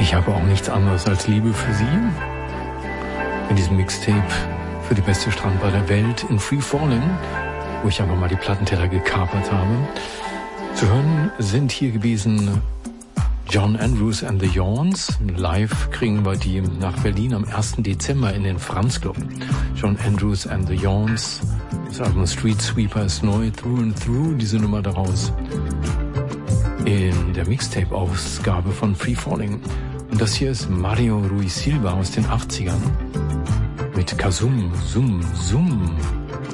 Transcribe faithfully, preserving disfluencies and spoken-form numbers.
Ich habe auch nichts anderes als Liebe für Sie. In diesem Mixtape für die beste Strandbar der Welt in Free Falling, wo ich einfach mal die Plattenteller gekapert habe. Zu hören sind hier gewesen John Andrews and the Yawns. Live kriegen wir die nach Berlin am ersten Dezember in den Franz Club. John Andrews and the Yawns. Das Album Street Sweeper ist neu, Through and Through, diese Nummer daraus. In der Mixtape-Ausgabe von Free Falling. Und das hier ist Mario Ruiz Silva aus den achtzigern. Mit Kazum, Zum, Zum.